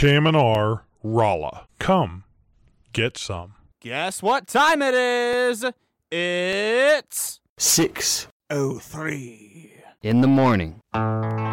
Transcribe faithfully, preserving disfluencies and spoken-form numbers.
K M N R, Rolla. Come, get some. Guess what time it is? It's six oh three in the morning.